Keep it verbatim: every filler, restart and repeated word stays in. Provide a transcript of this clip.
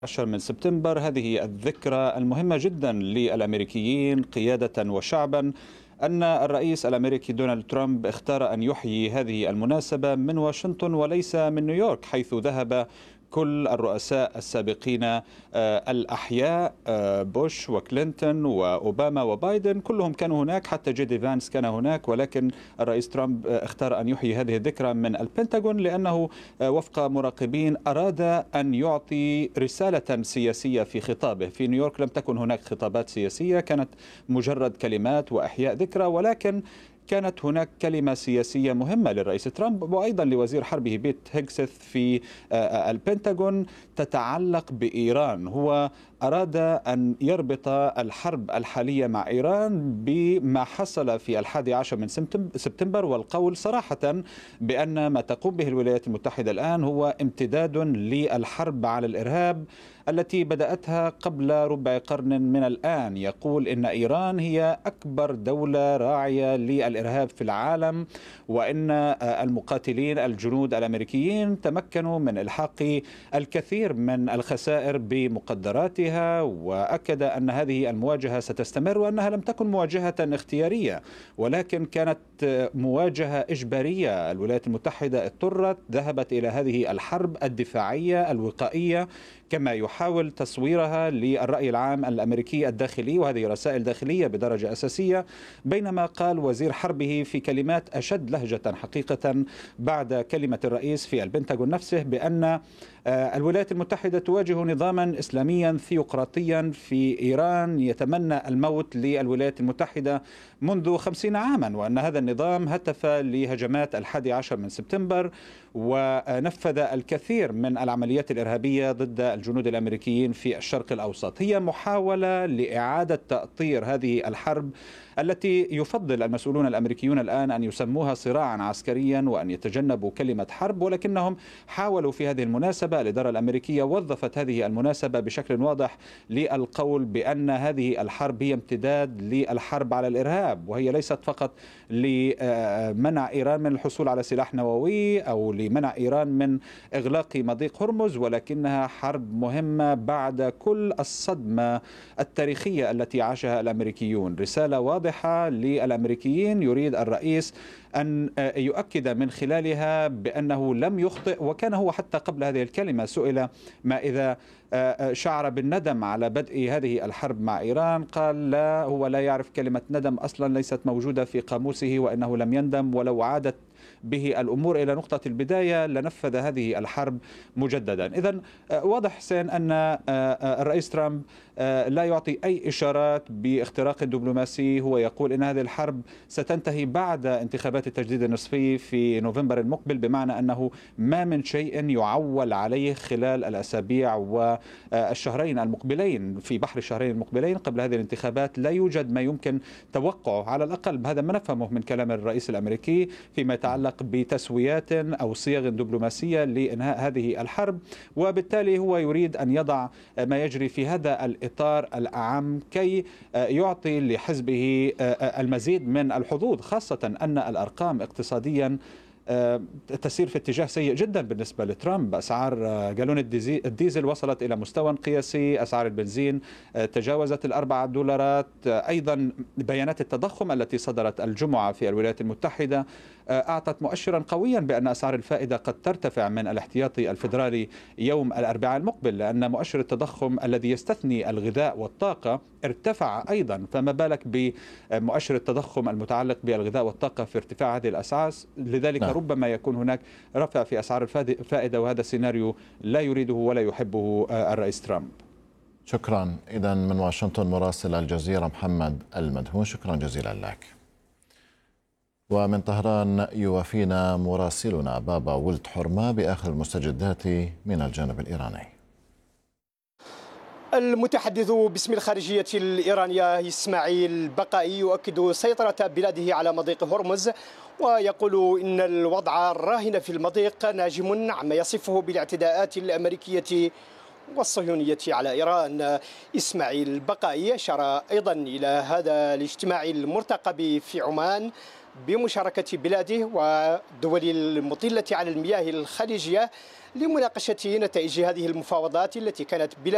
عشر من سبتمبر هذه الذكرى المهمة جدا للأمريكيين قيادة وشعبا، أن الرئيس الأمريكي دونالد ترامب اختار أن يحيي هذه المناسبة من واشنطن وليس من نيويورك، حيث ذهب كل الرؤساء السابقين آه، الأحياء، آه، بوش وكلينتون وأوباما وبايدن، كلهم كانوا هناك، حتى جي دي فانس كان هناك. ولكن الرئيس ترامب آه، اختار أن يحيي هذه الذكرى من البنتاغون، لأنه آه، وفق مراقبين أراد أن يعطي رسالة سياسية في خطابه. في نيويورك لم تكن هناك خطابات سياسية، كانت مجرد كلمات وإحياء ذكرى، ولكن كانت هناك كلمة سياسية مهمة للرئيس ترامب وأيضا لوزير حربه بيت هيغسث في البنتاغون تتعلق بإيران. هو أراد أن يربط الحرب الحالية مع إيران بما حصل في الحادي عشر من سبتمبر، والقول صراحة بأن ما تقوم به الولايات المتحدة الآن هو امتداد للحرب على الإرهاب التي بدأتها قبل ربع قرن من الآن. يقول إن إيران هي أكبر دولة راعية للإرهاب في العالم، وإن المقاتلين الجنود الأمريكيين تمكنوا من إلحاق الكثير من الخسائر بمقدراتها، وأكد أن هذه المواجهة ستستمر وأنها لم تكن مواجهة اختيارية ولكن كانت مواجهة إجبارية. الولايات المتحدة اضطرت، ذهبت إلى هذه الحرب الدفاعية الوقائية كما يحاول تصويرها للرأي العام الأمريكي الداخلي، وهذه رسائل داخلية بدرجة أساسية. بينما قال وزير حربه في كلمات أشد لهجة حقيقة بعد كلمة الرئيس في البنتاغون نفسه بأن الولايات المتحدة تواجه نظاما إسلاميا ثيوقراطيا في إيران يتمنى الموت للولايات المتحدة منذ خمسين عاما، وأن هذا النظام هتف لهجمات الحادي عشر من سبتمبر ونفذ الكثير من العمليات الإرهابية ضد الجنود الأمريكيين في الشرق الأوسط. هي محاولة لإعادة تأطير هذه الحرب التي يفضل المسؤولون الأمريكيون الآن أن يسموها صراعا عسكريا وأن يتجنبوا كلمة حرب، ولكنهم حاولوا في هذه المناسبة. الإدارة الأمريكية وظفت هذه المناسبة بشكل واضح للقول بأن هذه الحرب هي امتداد للحرب على الإرهاب، وهي ليست فقط لمنع إيران من الحصول على سلاح نووي أو لمنع إيران من إغلاق مضيق هرمز، ولكنها حرب مهمة بعد كل الصدمة التاريخية التي عاشها الأمريكيون. رسالة واضحة للأمريكيين يريد الرئيس أن يؤكد من خلالها بأنه لم يخطئ، وكان هو حتى قبل هذه الكلمة سئل ما إذا شعر بالندم على بدء هذه الحرب مع إيران، قال لا، هو لا يعرف كلمة ندم، أصلا ليست موجودة في قاموسه، وأنه لم يندم، ولو عادت به الأمور إلى نقطة البداية لنفذ هذه الحرب مجددا. إذن واضح حسين أن الرئيس ترامب لا يعطي أي إشارات باختراق دبلوماسي. هو يقول إن هذه الحرب ستنتهي بعد انتخابات التجديد النصفي في نوفمبر المقبل، بمعنى أنه ما من شيء يعول عليه خلال الأسابيع والشهرين المقبلين، في بحر الشهرين المقبلين قبل هذه الانتخابات لا يوجد ما يمكن توقعه، على الأقل هذا ما نفهمه من كلام الرئيس الأمريكي فيما يتعلق بتسويات أو صيغ دبلوماسية لإنهاء هذه الحرب. وبالتالي هو يريد أن يضع ما يجري في هذا الإطار الأعم كي يعطي لحزبه المزيد من الحظوظ، خاصة أن الأرقام اقتصاديا تسير في اتجاه سيء جدا بالنسبة لترامب. أسعار جالون الديزل وصلت إلى مستوى قياسي، أسعار البنزين تجاوزت الأربعة دولارات. أيضا بيانات التضخم التي صدرت الجمعة في الولايات المتحدة أعطت مؤشرا قويا بأن أسعار الفائدة قد ترتفع من الاحتياطي الفيدرالي يوم الأربعاء المقبل، لأن مؤشر التضخم الذي يستثني الغذاء والطاقة ارتفع أيضا، فما بالك بمؤشر التضخم المتعلق بالغذاء والطاقة في ارتفاع هذه الأسعار. لذلك نعم. ربما يكون هناك رفع في أسعار الفائدة، وهذا سيناريو لا يريده ولا يحبه الرئيس ترامب. شكرا. إذن من واشنطن مراسل الجزيرة محمد المدهون، شكرا جزيلا لك. ومن طهران يوافينا مراسلنا بابا ولد حرمة بآخر المستجدات من الجانب الإيراني. المتحدث باسم الخارجية الإيرانية إسماعيل بقائي يؤكد سيطرة بلاده على مضيق هرمز، ويقول إن الوضع الراهن في المضيق ناجم عما يصفه بالاعتداءات الأمريكية والصهيونية على إيران. إسماعيل بقائي أشار أيضا إلى هذا الاجتماع المرتقب في عمان بمشاركة بلاده والدول المطلة على المياه الخليجية لمناقشة نتائج هذه المفاوضات التي كانت بلا